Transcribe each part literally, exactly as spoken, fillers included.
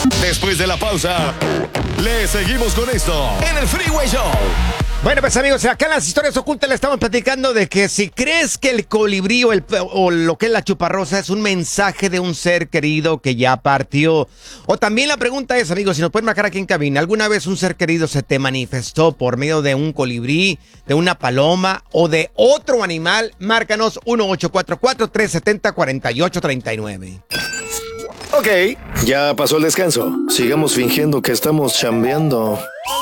Después de la pausa, le seguimos con esto en el Freeway Show. Bueno, pues amigos, acá en las historias ocultas le estamos platicando de que si crees que el colibrí o, el, o lo que es la chuparrosa es un mensaje de un ser querido que ya partió. O también la pregunta es, amigos, si nos pueden marcar aquí en cabina, ¿alguna vez un ser querido se te manifestó por medio de un colibrí, de una paloma o de otro animal? Márcanos uno ocho cuatro cuatro, tres siete cero, cuatro ocho tres nueve. Ok, ya pasó el descanso. Sigamos fingiendo que estamos chambeando.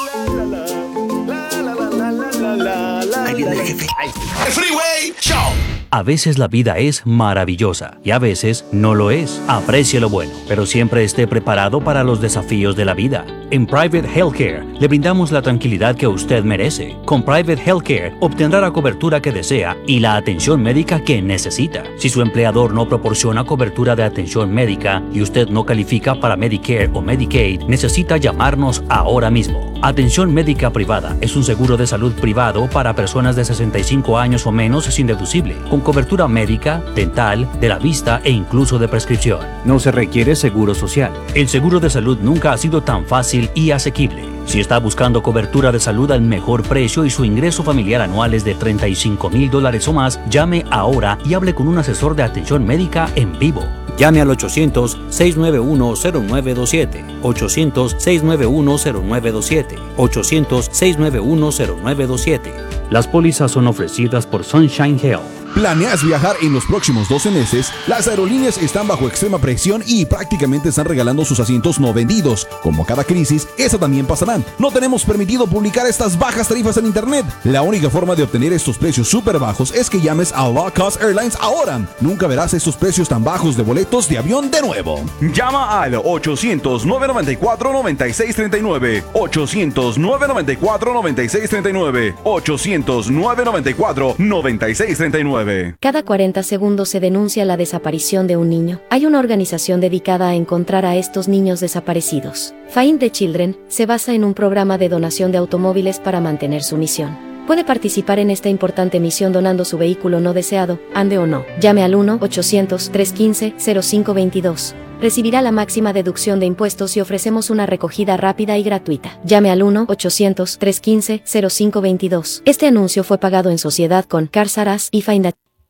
Ahí viene el jefe. El Freeway Show. A veces la vida es maravillosa y a veces no lo es. Aprecie lo bueno, pero siempre esté preparado para los desafíos de la vida. En Private Healthcare le brindamos la tranquilidad que usted merece. Con Private Healthcare obtendrá la cobertura que desea y la atención médica que necesita. Si su empleador no proporciona cobertura de atención médica y usted no califica para Medicare o Medicaid, necesita llamarnos ahora mismo. Atención médica privada es un seguro de salud privado para personas de sesenta y cinco años o menos sin deducible, con cobertura médica, dental, de la vista e incluso de prescripción. No se requiere seguro social. El seguro de salud nunca ha sido tan fácil y asequible. Si está buscando cobertura de salud al mejor precio y su ingreso familiar anual es de treinta y cinco mil dólares o más, llame ahora y hable con un asesor de atención médica en vivo. Llame al ochocientos, seis nueve uno, cero nueve dos siete, ochocientos, seis nueve uno, cero nueve dos siete, ochocientos, seis nueve uno, cero nueve dos siete. Las pólizas son ofrecidas por Sunshine Health. ¿Planeas viajar en los próximos doce meses? Las aerolíneas están bajo extrema presión y prácticamente están regalando sus asientos no vendidos. Como cada crisis, esa también pasarán. No tenemos permitido publicar estas bajas tarifas en internet. La única forma de obtener estos precios súper bajos es que llames a Low Cost Airlines ahora. Nunca verás estos precios tan bajos de boletos de avión de nuevo. Llama al ochocientos, nueve noventa y cuatro, noventa y seis treinta y nueve. ochocientos, nueve noventa y cuatro, noventa y seis treinta y nueve. ochocientos, nueve noventa y cuatro, noventa y seis treinta y nueve. Cada cuarenta segundos se denuncia la desaparición de un niño. Hay una organización dedicada a encontrar a estos niños desaparecidos. Find the Children se basa en un programa de donación de automóviles para mantener su misión. Puede participar en esta importante misión donando su vehículo no deseado, ande o no. Llame al uno ochocientos, trescientos quince, cero cinco veintidós. Recibirá la máxima deducción de impuestos y ofrecemos una recogida rápida y gratuita. Llame al uno ochocientos, trescientos quince, cero cinco veintidós. Este anuncio fue pagado en sociedad con Cars R Us y Find a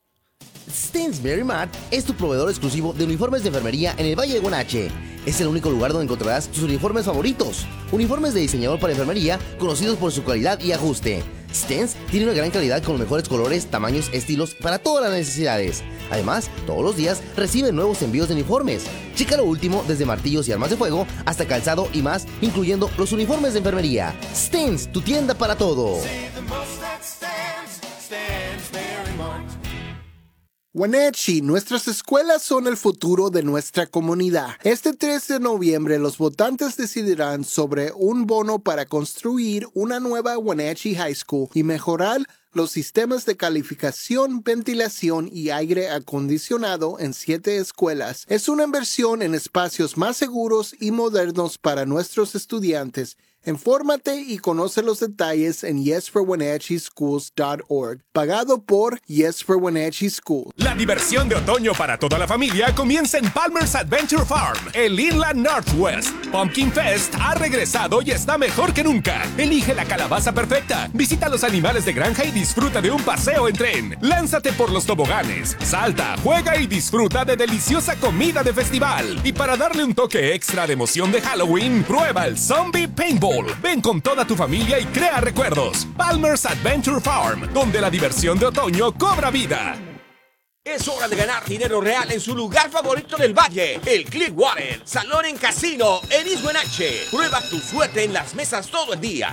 Stansberry Mart es tu proveedor exclusivo de uniformes de enfermería en el Valle de Guanache. Es el único lugar donde encontrarás tus uniformes favoritos. Uniformes de diseñador para enfermería, conocidos por su calidad y ajuste. Stans tiene una gran calidad con los mejores colores, tamaños, estilos para todas las necesidades. Además, todos los días reciben nuevos envíos de uniformes. Checa lo último desde martillos y armas de fuego hasta calzado y más, incluyendo los uniformes de enfermería. Stans, tu tienda para todo. Wenatchee, nuestras escuelas son el futuro de nuestra comunidad. Este tres de noviembre los votantes decidirán sobre un bono para construir una nueva Wenatchee High School y mejorar los sistemas de calificación, ventilación y aire acondicionado en siete escuelas. Es una inversión en espacios más seguros y modernos para nuestros estudiantes. Infórmate y conoce los detalles en yes for wenatchee schools dot org. Pagado por Yes for Wenatchee School. La diversión de otoño para toda la familia comienza en Palmer's Adventure Farm, el Inland Northwest. Pumpkin Fest ha regresado y está mejor que nunca. Elige la calabaza perfecta, visita los animales de granja y disfruta de un paseo en tren. Lánzate por los toboganes, salta, juega y disfruta de deliciosa comida de festival. Y para darle un toque extra de emoción de Halloween, prueba el Zombie Paintball. Ven con toda tu familia y crea recuerdos. Palmer's Adventure Farm, donde la diversión de otoño cobra vida. Es hora de ganar dinero real en su lugar favorito del valle, el Clearwater, salón en casino en East Wenatchee. Prueba tu suerte en las mesas todo el día.